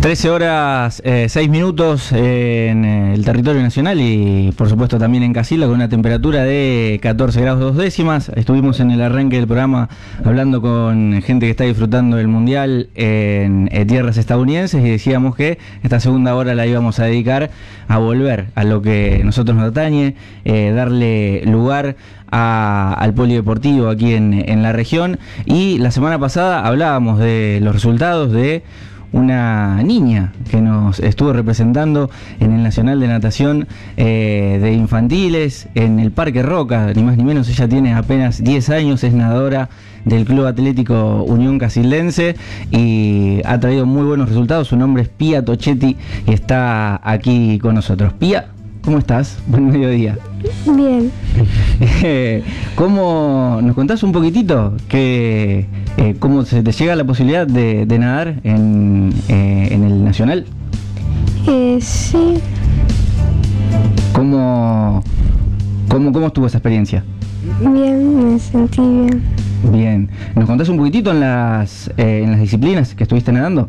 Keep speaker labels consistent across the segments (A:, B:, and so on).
A: 13 horas 6 minutos en el territorio nacional y por supuesto también en Casilda, con una temperatura de 14 grados 2 décimas. Estuvimos en el arranque del programa hablando con gente que está disfrutando del Mundial en tierras estadounidenses y decíamos que esta segunda hora la íbamos a dedicar a volver a lo que nosotros nos atañe, darle lugar al polideportivo aquí en la región. Y la semana pasada hablábamos de los resultados de una niña que nos estuvo representando en el Nacional de Natación de Infantiles en el Parque Roca, ni más ni menos. Ella tiene apenas 10 años, es nadadora del Club Atlético Unión Casildense y ha traído muy buenos resultados. Su nombre es Pía Tochetti y está aquí con nosotros. Pía, ¿cómo estás? Buen mediodía.
B: Bien.
A: ¿Cómo nos contás un poquitito cómo se te llega la posibilidad de nadar en el Nacional?
B: Sí.
A: ¿Cómo estuvo esa experiencia?
B: Bien, me sentí bien.
A: Bien. ¿Nos contás un poquitito en las disciplinas que estuviste nadando?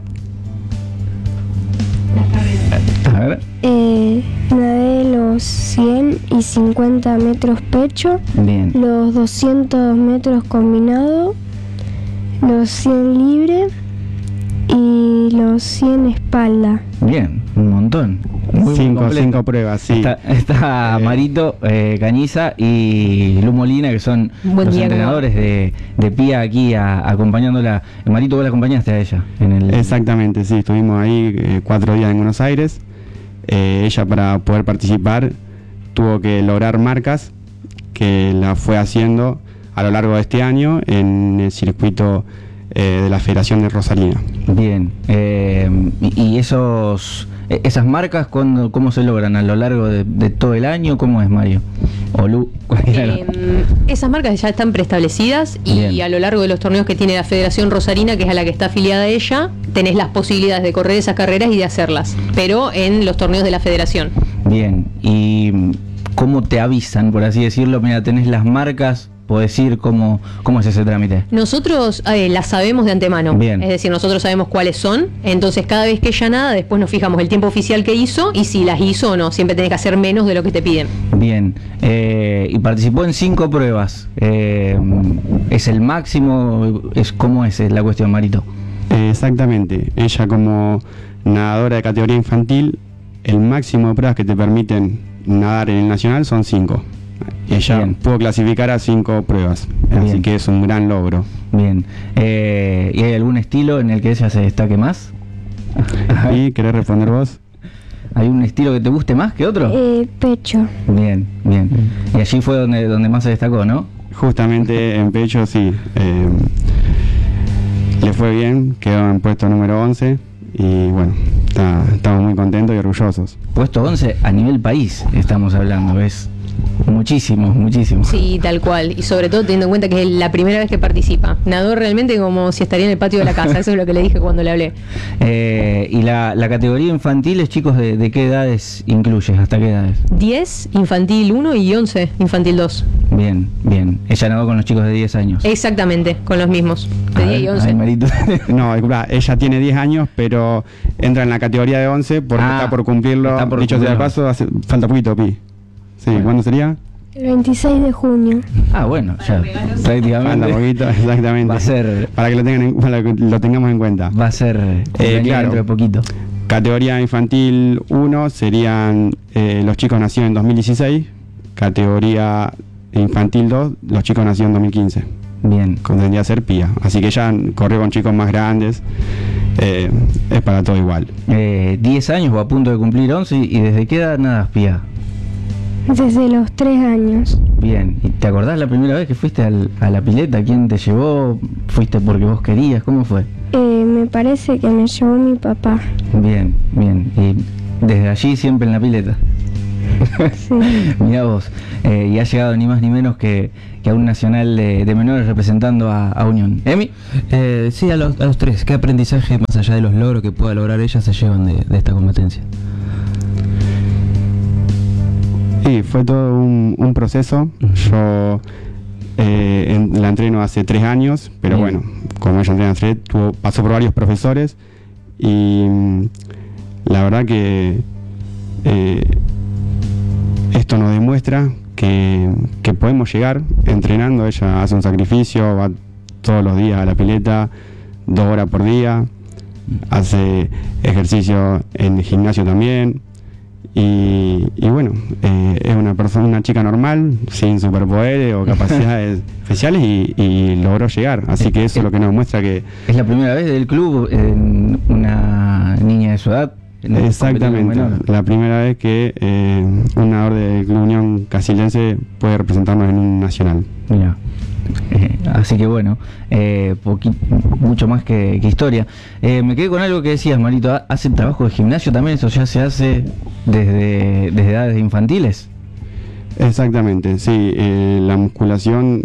A: A ver.
B: Nadé los 100 y 50 metros pecho,
A: Bien.
B: los 200 metros combinado, los 100 libre y los 100 espalda.
A: Bien, un montón.
C: Cinco pruebas, sí.
A: Está Marito Cañiza y Lu Molina, que son
D: Buen
A: los
D: día,
A: entrenadores de Pía aquí acompañándola. Marito, vos la acompañaste a ella en el...
C: Exactamente, sí, estuvimos ahí 4 días en Buenos Aires. Ella, para poder participar, tuvo que lograr marcas que la fue haciendo a lo largo de este año en el circuito de la Federación de Rosarina.
A: Bien. ¿Y esas marcas cómo se logran? ¿A lo largo de todo el año? ¿Cómo es, Mario? ¿O Lu?
D: Esas marcas ya están preestablecidas y
A: Bien.
D: a lo largo de los torneos que tiene la Federación Rosarina, que es a la que está afiliada ella, tenés las posibilidades de correr esas carreras y de hacerlas, pero en los torneos de la Federación.
A: Bien. ¿Y cómo te avisan, por así decirlo? Mira, tenés las marcas, podés ir, ¿cómo es ese trámite?
D: Nosotros las sabemos de antemano.
A: Bien.
D: Es decir, nosotros sabemos cuáles son, entonces cada vez que ella nada, después nos fijamos el tiempo oficial que hizo y si las hizo o no. Siempre tenés que hacer menos de lo que te piden.
A: Bien. Y participó en 5 pruebas. ¿Es el máximo? ¿Cómo es la cuestión, Marito?
C: Exactamente. Ella, como nadadora de categoría infantil, el máximo de pruebas que te permiten nadar en el Nacional son 5. Ella
A: Bien.
C: pudo clasificar a 5 pruebas,
A: Bien.
C: así que es un gran logro.
A: Bien. ¿Y hay algún estilo en el que ella se destaque más?
C: ¿Y querés responder vos?
A: ¿Hay un estilo que te guste más que otro?
B: Pecho.
A: Bien, bien. Y allí fue donde más se destacó, ¿no?
C: Justamente en pecho, sí. Le fue bien, quedó en puesto número 11 y bueno, estamos muy contentos y orgullosos.
A: Puesto 11 a nivel país estamos hablando, ¿ves? Muchísimo.
D: Sí, tal cual. Y sobre todo teniendo en cuenta que es la primera vez que participa. Nadó realmente como si estaría en el patio de la casa. Eso es lo que le dije cuando le hablé.
A: ¿Y la categoría infantil, chicos, de qué edades incluye? ¿Hasta qué edades?
D: 10, infantil 1 y 11, infantil 2.
A: Bien. Ella nadó con los chicos de 10 años.
D: Exactamente, con los mismos, de
A: A
D: 10 y
A: ver,
D: 11.
A: ay, Marito.
C: No, disculpa, ella tiene 10 años, pero entra en la categoría de 11 porque está por cumplirlo.
A: está por
C: Dicho sea de
A: cumplirlo.
C: paso, falta poquito, Pi. Sí,
A: Bueno.
C: ¿cuándo sería?
B: El 26 de junio.
A: Bueno, ya
C: Falta
A: prácticamente
C: poquito, exactamente.
A: va a ser
C: Para que lo tengamos en cuenta.
A: cumpleaños
C: claro.
A: dentro de poquito.
C: Categoría infantil 1 serían los chicos nacidos en 2016. Categoría infantil 2, los chicos nacidos en 2015.
A: Bien.
C: Tendría que ser Pía. Así que ya corrió con chicos más grandes. Es para todo igual.
A: 10 años o a punto de cumplir 11, ¿y desde qué edad nadas, Pía?
B: Desde los 3 años.
A: Bien. ¿Y te acordás la primera vez que fuiste a la pileta? ¿Quién te llevó? ¿Fuiste porque vos querías? ¿Cómo fue?
B: Me parece que me llevó mi papá.
A: Bien. Y desde allí siempre en la pileta.
B: Sí.
A: Mirá vos. Y ha llegado ni más ni menos que a un nacional de menores representando a Unión. ¿Emi?
E: Sí, a los 3. ¿Qué aprendizaje, más allá de los logros que pueda lograr ella, se llevan de esta competencia?
C: Sí, fue todo un proceso. Yo la entreno hace 3 años, pero
A: Bien.
C: bueno, como ella entrena hace 3, pasó por varios profesores Y la verdad que esto nos demuestra que podemos llegar entrenando. Ella hace un sacrificio, va todos los días a la pileta, 2 horas por día, hace ejercicio en el gimnasio también. Y bueno, es una chica normal, sin superpoderes o capacidades especiales, y logró llegar. Así que eso es lo que nos muestra que...
A: ¿Es la primera vez del club en una niña de su edad?
C: Exactamente, la primera vez que un nadador del Club Unión Casildense puede representarnos en un nacional.
A: Mira. Así que bueno, mucho más que historia. Me quedé con algo que decías, Marito. ¿Hacen trabajo de gimnasio también? ¿Eso ya se hace desde edades infantiles?
C: Exactamente, sí. La musculación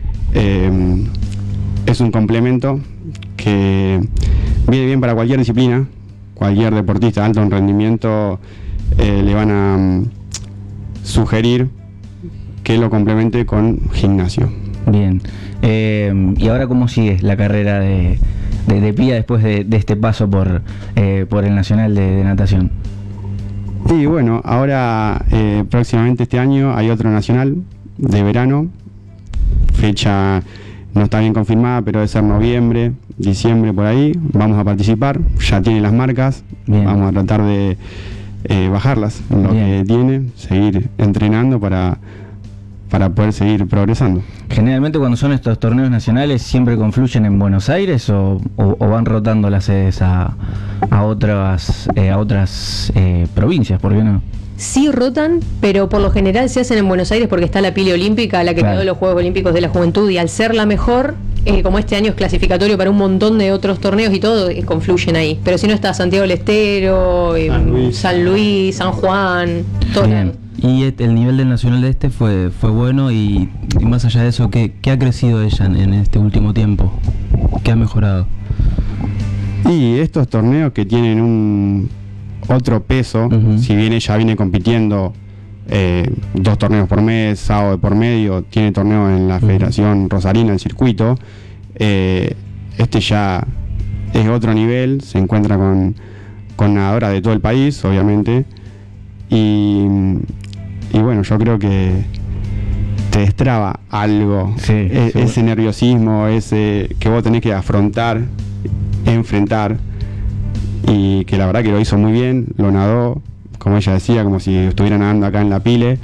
C: es un complemento que viene bien para cualquier disciplina. Cualquier deportista de alto rendimiento le van a sugerir que lo complemente con gimnasio.
A: Bien. ¿Y ahora cómo sigue la carrera de Pía después de este paso por el Nacional de Natación?
C: Y bueno, ahora próximamente este año hay otro nacional de verano. Fecha no está bien confirmada, pero debe ser noviembre, diciembre, por ahí. Vamos a participar, ya tiene las marcas. Bien. Vamos a tratar de bajarlas, lo que tiene, seguir entrenando para poder seguir progresando.
A: Generalmente cuando son estos torneos nacionales, ¿siempre confluyen en Buenos Aires o van rotando las sedes a otras provincias? ¿Por qué no?
D: Sí rotan, pero por lo general se hacen en Buenos Aires porque está la pile olímpica, la que quedó los Juegos Olímpicos de la Juventud, y al ser la mejor, como este año es clasificatorio para un montón de otros torneos y todo, confluyen ahí. Pero si no está Santiago del Estero, San Luis, San Juan, todo.
E: Y el nivel del Nacional de este fue bueno, y más allá de eso, ¿qué ha crecido ella en este último tiempo? ¿Qué ha mejorado?
C: Y estos torneos que tienen otro peso, si bien ella viene compitiendo 2 torneos por mes, sábado de por medio, tiene torneos en la Federación Rosarina, el circuito, este ya es otro nivel, se encuentra con nadadoras de todo el país, obviamente, y bueno, yo creo que te destraba algo, ese nerviosismo, ese que vos tenés que afrontar, enfrentar, y que la verdad que lo hizo muy bien, lo nadó, como ella decía, como si estuviera nadando acá en la pile.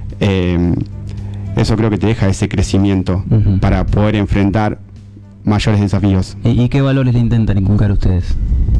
C: Eso creo que te deja ese crecimiento para poder enfrentar mayores desafíos.
E: ¿Y qué valores le intentan inculcar ustedes?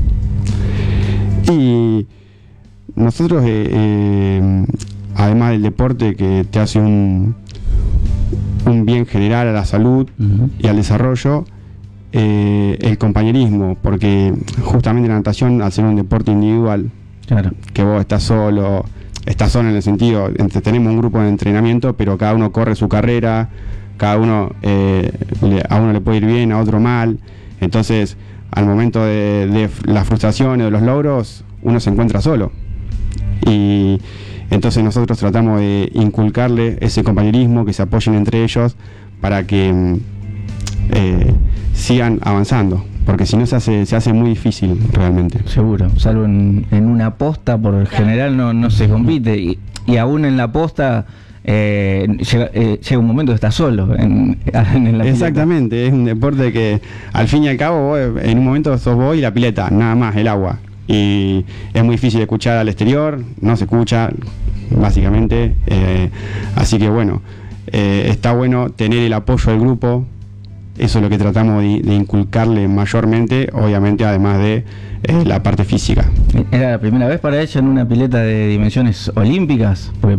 C: Y nosotros, además del deporte que te hace un bien general a la salud y al desarrollo, el compañerismo, porque justamente la natación, al ser un deporte individual, que vos estás solo en el sentido, tenemos un grupo de entrenamiento, pero cada uno corre su carrera, cada uno, a uno le puede ir bien, a otro mal. Entonces, al momento de las frustraciones, de los logros, uno se encuentra solo. Y entonces nosotros tratamos de inculcarle ese compañerismo, que se apoyen entre ellos para que sigan avanzando, porque si no se hace muy difícil realmente.
A: Seguro, salvo en una posta, por el general no se compite, y aún en la posta llega un momento que estás solo en la
C: Exactamente, pileta. Es un deporte que al fin y al cabo vos, en un momento sos vos y la pileta, nada más, el agua, y es muy difícil escuchar al exterior, no se escucha básicamente, así que bueno, está bueno tener el apoyo del grupo. Eso es lo que tratamos de inculcarle mayormente, obviamente, además de la parte física.
A: ¿Era la primera vez para ella en una pileta de dimensiones olímpicas? Porque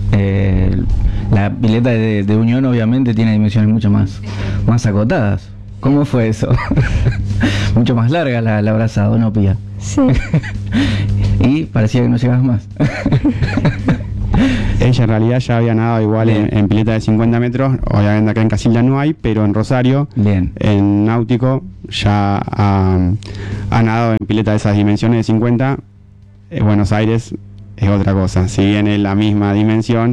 A: la pileta de Unión obviamente tiene dimensiones mucho más acotadas. ¿Cómo fue eso? Mucho más larga la brazada, ¿no, Pía?
B: Sí.
C: Y parecía que no llegabas más. Ella en realidad ya había nadado igual en pileta de 50 metros, obviamente acá en Casilda no hay, pero en Rosario, en náutico, ya ha nadado en pileta de esas dimensiones de 50. Buenos Aires es otra cosa, si bien es la misma dimensión,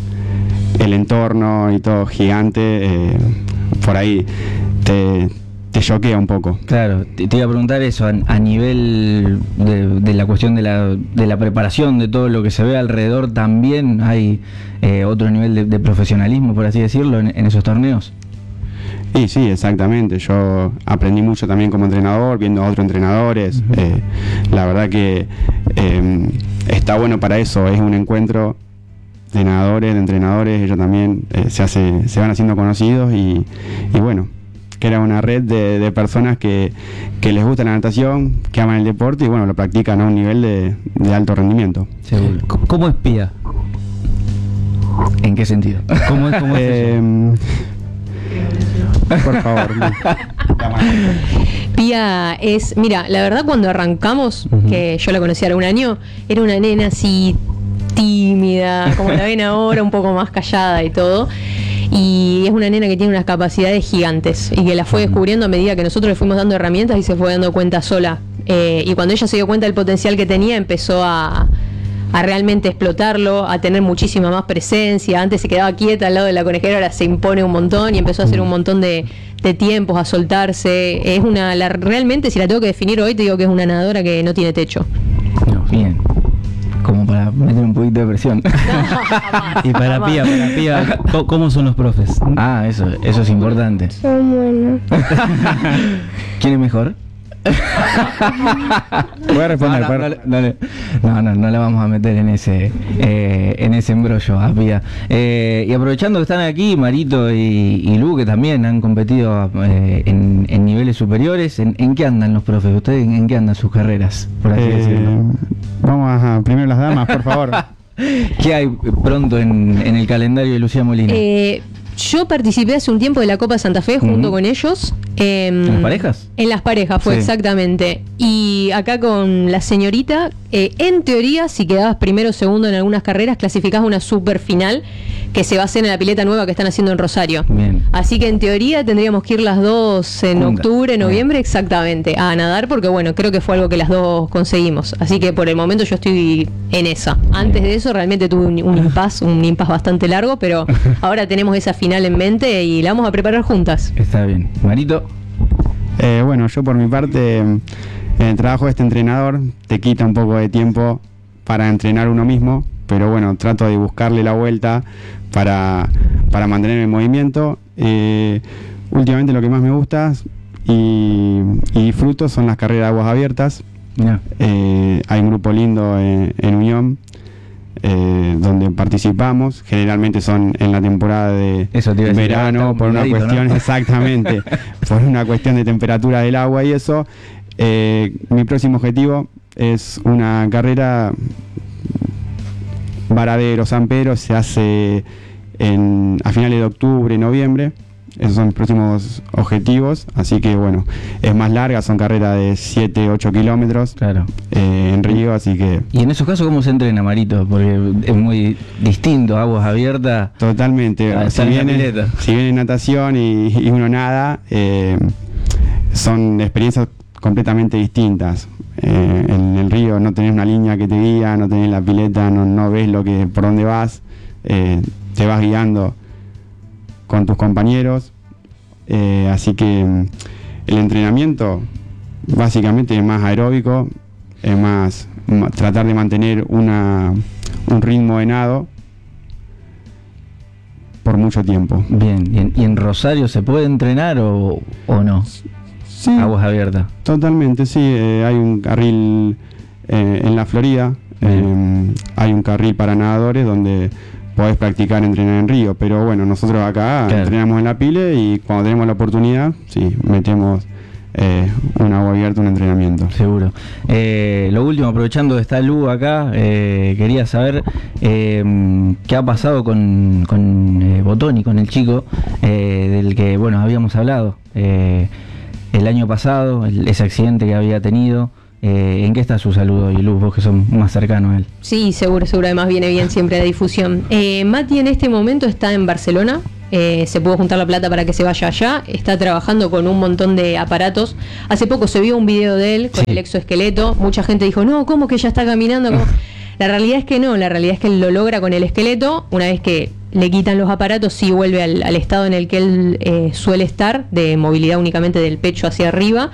C: el entorno y todo gigante, por ahí te te choquea un poco.
A: Claro, te iba a preguntar eso, a nivel de la cuestión de la preparación, de todo lo que se ve alrededor, ¿también hay otro nivel de profesionalismo, por así decirlo, en esos torneos?
C: Y sí, exactamente. Yo aprendí mucho también como entrenador, viendo a otros entrenadores. La verdad que está bueno para eso, es un encuentro de nadadores, de entrenadores, ellos también se van haciendo conocidos y bueno, que era una red de personas que les gusta la natación, que aman el deporte y bueno, lo practican a un nivel de alto rendimiento.
A: Seguro.
E: ¿Cómo es Pía?
A: ¿En qué sentido?
E: ¿Cómo es
C: Por favor.
D: Pía es, mira, la verdad cuando arrancamos, que yo la conocí hace un año, era una nena así tímida, como la ven ahora, un poco más callada y todo. Y es una nena que tiene unas capacidades gigantes y que la fue descubriendo a medida que nosotros le fuimos dando herramientas y se fue dando cuenta sola. Y cuando ella se dio cuenta del potencial que tenía, empezó a realmente explotarlo, a tener muchísima más presencia. Antes se quedaba quieta al lado de la conejera, ahora se impone un montón y empezó a hacer un montón de tiempos, a soltarse. Es realmente, si la tengo que definir hoy, te digo que es una nadadora que no tiene techo.
A: No, bien. Como para meter un poquito de presión.
E: Y para Pía, ¿cómo son los profes?
A: Ah, eso es importante.
B: Son buenos.
A: ¿Quién es mejor?
C: Voy a responder.
A: No la vamos a meter en ese embrollo, Pía. Y aprovechando que están aquí Marito y Lu, que también han competido en niveles superiores, ¿en qué andan los profes? ¿Ustedes en qué andan sus carreras, por así decirlo?
C: Vamos a primero las damas, por favor.
A: ¿Qué hay pronto en el calendario de Lucía Molina?
D: Yo participé hace un tiempo de la Copa Santa Fe junto con ellos.
A: ¿En las parejas?
D: En las parejas fue,
A: sí,
D: exactamente. Y acá con la señorita, en teoría, si quedabas primero o segundo en algunas carreras, clasificás una super final que se va a hacer en la pileta nueva que están haciendo en Rosario.
A: Bien.
D: Así que en teoría tendríamos que ir las dos en
A: Juntas.
D: octubre, noviembre, exactamente, a nadar, porque bueno, creo que fue algo que las dos conseguimos. Así que por el momento yo estoy en esa. Antes de eso realmente tuve un impasse bastante largo, pero ahora tenemos esa final en mente y la vamos a preparar juntas.
A: Está bien. Marito.
C: Bueno, yo por mi parte, el trabajo de este entrenador te quita un poco de tiempo para entrenar uno mismo, pero bueno, trato de buscarle la vuelta para mantener el movimiento. Últimamente lo que más me gusta y disfruto son las carreras de aguas abiertas.
A: Mirá.
C: Hay un grupo lindo en Unión, donde participamos, generalmente son en la temporada de
A: Eso te iba a decir,
C: verano,
A: está
C: por una
A: cuidadito,
C: cuestión,
A: ¿no?
C: exactamente, por una cuestión de temperatura del agua y eso. Mi próximo objetivo es una carrera Varadero, San Pedro, se hace a finales de octubre, noviembre. Esos son mis próximos objetivos, así que bueno, es más larga, son carreras de 7-8 kilómetros,
A: Claro.
C: En Río, así que
A: Y en esos casos, ¿cómo se entrena, Marito? Porque es muy distinto, aguas abiertas.
C: totalmente.
A: Estar en la pileta.
C: Si viene natación y uno nada, son experiencias completamente distintas. En el río no tenés una línea que te guía, no tenés la pileta, no ves por dónde vas, te vas guiando con tus compañeros, así que el entrenamiento básicamente es más aeróbico, es más tratar de mantener un ritmo de nado por mucho tiempo.
A: Bien. ¿Y en Rosario se puede entrenar o no?
C: Sí,
A: Aguas abiertas.
C: totalmente, sí. Hay un carril en la Florida, hay un carril para nadadores donde podés practicar entrenar en río, pero bueno, nosotros acá
A: Claro.
C: entrenamos en la pile y cuando tenemos la oportunidad, sí, metemos un agua abierta, un entrenamiento.
A: Seguro. Lo último, aprovechando que está Lu acá, quería saber qué ha pasado con Botoni, con el chico del que bueno habíamos hablado el año pasado, ese accidente que había tenido. ¿En qué está su salud hoy, Luz, vos que son más cercanos a él?
D: Sí, seguro, además viene bien siempre la difusión. Mati en este momento está en Barcelona, se pudo juntar la plata para que se vaya allá, está trabajando con un montón de aparatos. Hace poco se vio un video de él con el exoesqueleto, mucha gente dijo, no, ¿cómo que ya está caminando? La realidad es que no, la realidad es que él lo logra con el esqueleto, una vez que le quitan los aparatos, sí vuelve al estado en el que él suele estar, de movilidad únicamente del pecho hacia arriba.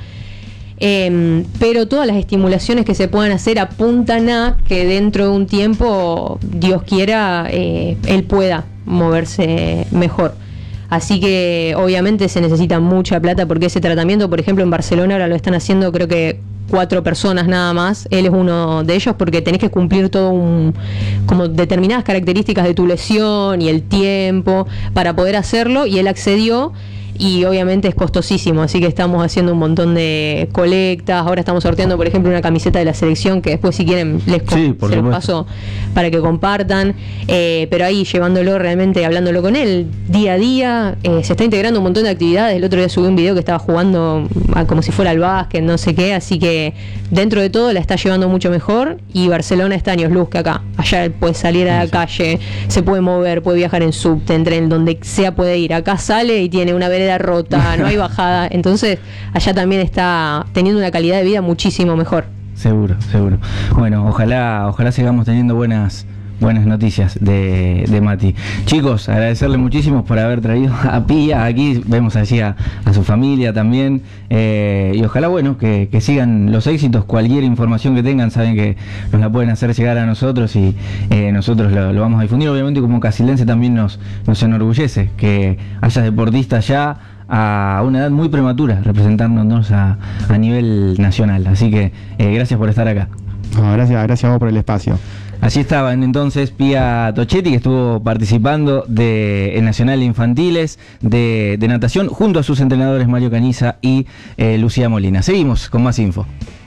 D: Pero todas las estimulaciones que se puedan hacer apuntan a que dentro de un tiempo, Dios quiera, él pueda moverse mejor. Así que obviamente se necesita mucha plata porque ese tratamiento, por ejemplo, en Barcelona ahora lo están haciendo creo que 4 personas nada más. Él es uno de ellos porque tenés que cumplir como determinadas características de tu lesión y el tiempo para poder hacerlo, y él accedió. Y obviamente es costosísimo, así que estamos haciendo un montón de colectas. Ahora estamos sorteando, por ejemplo, una camiseta de la selección, que después si quieren se los paso para que compartan. Pero ahí llevándolo realmente, hablándolo con él día a día. Se está integrando un montón de actividades. El otro día subí un video que estaba jugando como si fuera al básquet, no sé qué. Así que dentro de todo la está llevando mucho mejor. Y Barcelona está años luz que acá. Allá él puede salir a la calle, se puede mover, puede viajar en subte, en tren, donde sea puede ir. Acá sale y tiene una vereda rota, no hay bajada, entonces allá también está teniendo una calidad de vida muchísimo mejor.
A: Seguro. Bueno, ojalá sigamos teniendo buenas noticias de Mati. Chicos, agradecerle muchísimo por haber traído a Pía aquí, vemos allí a su familia también, y ojalá, bueno, que sigan los éxitos. Cualquier información que tengan, saben que nos la pueden hacer llegar a nosotros, y nosotros lo vamos a difundir. Obviamente, como casildense también nos enorgullece que haya deportistas ya a una edad muy prematura representándonos a nivel nacional. Así que gracias por estar acá.
C: No, gracias a vos por el espacio.
A: Allí estaban entonces Pía Tochetti, que estuvo participando en Nacional Infantiles de natación junto a sus entrenadores Mario Caniza y Lucía Molina. Seguimos con más info.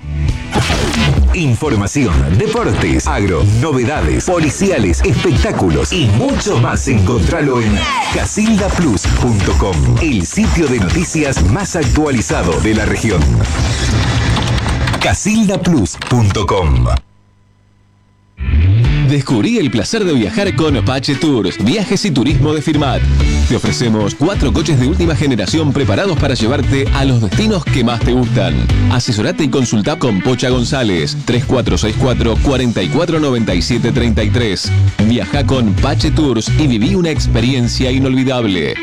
F: Información, deportes, agro, novedades, policiales, espectáculos y mucho más. Encontralo en casildaplus.com, el sitio de noticias más actualizado de la región. casildaplus.com. Descubrí el placer de viajar con Pache Tours, viajes y turismo de Firmat. Te ofrecemos 4 coches de última generación preparados para llevarte a los destinos que más te gustan. Asesorate y consulta con Pocha González, 3464 4497 33. Viaja con Pache Tours y viví una experiencia inolvidable.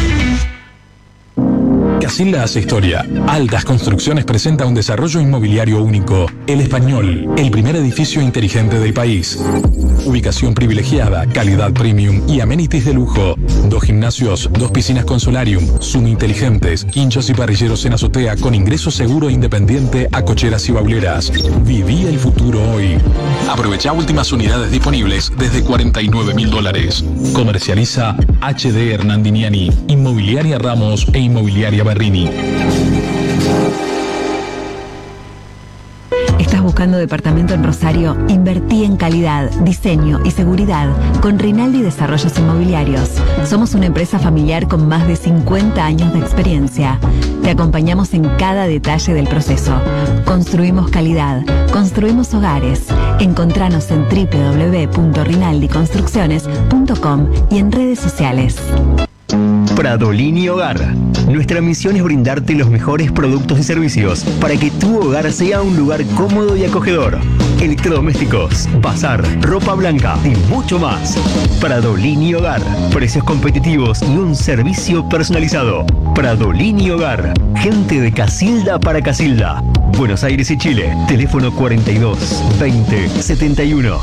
G: Casilda hace historia. Altas Construcciones presenta un desarrollo inmobiliario único. El Español, el primer edificio inteligente del país. Ubicación privilegiada, calidad premium y amenities de lujo. 2 gimnasios, 2 piscinas con solarium, Zoom inteligentes, hinchos y parrilleros en azotea con ingreso seguro e independiente a cocheras y bauleras. Viví el futuro hoy. Aprovecha últimas unidades disponibles desde $49.000. Comercializa HD Hernandiniani, Inmobiliaria Ramos e Inmobiliaria Barrini.
H: ¿Estás buscando departamento en Rosario? Invertí en calidad, diseño y seguridad con Rinaldi Desarrollos Inmobiliarios. Somos una empresa familiar con más de 50 años de experiencia. Te acompañamos en cada detalle del proceso. Construimos calidad, construimos hogares. Encontranos en www.rinaldiconstrucciones.com y en redes sociales.
I: Pradolini Hogar. Nuestra misión es brindarte los mejores productos y servicios para que tu hogar sea un lugar cómodo y acogedor. Electrodomésticos, bazar, ropa blanca y mucho más. Pradolini Hogar. Precios competitivos y un servicio personalizado. Pradolini Hogar. Gente de Casilda para Casilda. Buenos Aires y Chile. Teléfono 42 20 71.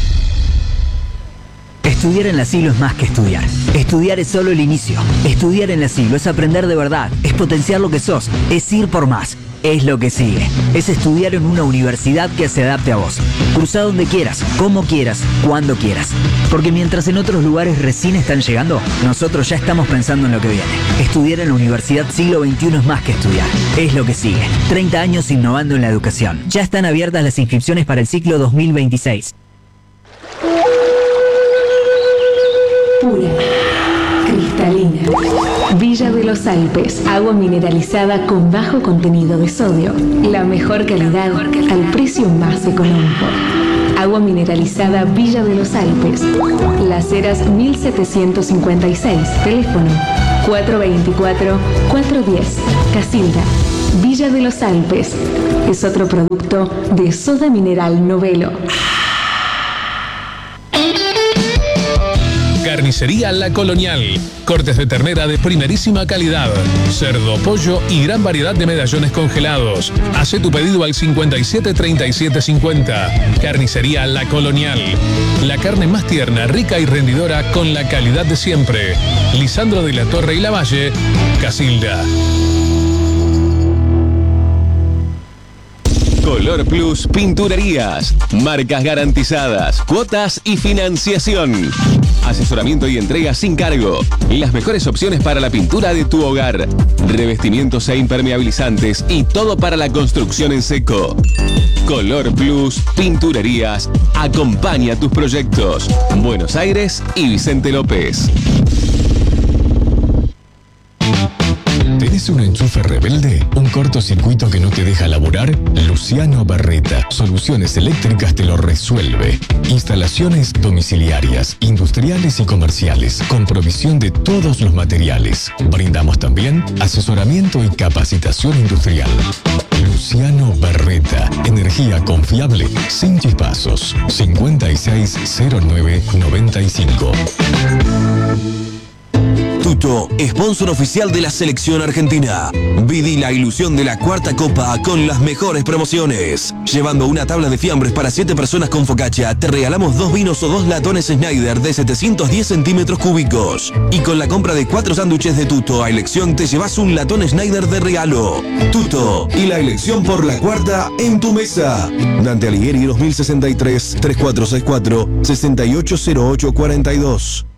J: Estudiar en la Siglo es más que estudiar. Estudiar es solo el inicio. Estudiar en la Siglo es aprender de verdad, es potenciar lo que sos, es ir por más. Es lo que sigue. Es estudiar en una universidad que se adapte a vos. Cruzá donde quieras, como quieras, cuando quieras. Porque mientras en otros lugares recién están llegando, nosotros ya estamos pensando en lo que viene. Estudiar en la Universidad Siglo XXI es más que estudiar. Es lo que sigue. 30 años innovando en la educación. Ya están abiertas las inscripciones para el ciclo 2026.
K: Pura, cristalina. Villa de los Alpes, agua mineralizada con bajo contenido de sodio. La mejor calidad al precio más económico. Agua mineralizada Villa de los Alpes. Las Heras 1756. Teléfono 424-410. Casilda. Villa de los Alpes. Es otro producto de Soda Mineral Novelo.
G: Carnicería La Colonial. Cortes de ternera de primerísima calidad. Cerdo, pollo y gran variedad de medallones congelados. Hacé tu pedido al 57 37 50. Carnicería La Colonial. La carne más tierna, rica y rendidora con la calidad de siempre. Lisandro de la Torre y Lavalle, Casilda.
F: Color Plus Pinturerías. Marcas garantizadas, cuotas y financiación. Asesoramiento y entrega sin cargo. Las mejores opciones para la pintura de tu hogar. Revestimientos e impermeabilizantes y todo para la construcción en seco. Color Plus Pinturerías. Acompaña tus proyectos. Buenos Aires y Vicente López.
L: ¿Tenés un enchufe rebelde? ¿Un cortocircuito que no te deja laburar? Luciano Barreta, Soluciones Eléctricas te lo resuelve. Instalaciones domiciliarias, industriales y comerciales, con provisión de todos los materiales. Brindamos también asesoramiento y capacitación industrial. Luciano Barreta, energía confiable, sin chispazos. 560995.
M: Tuto, sponsor oficial de la selección argentina. Viví la ilusión de la cuarta copa con las mejores promociones. Llevando una tabla de fiambres para 7 personas con focaccia, te regalamos 2 vinos o 2 latones Schneider de 710 centímetros cúbicos. Y con la compra de 4 sándwiches de Tuto a elección te llevas un latón Schneider de regalo. Tuto y la elección por la cuarta en tu mesa. Dante Alighieri 2063 3464 680842.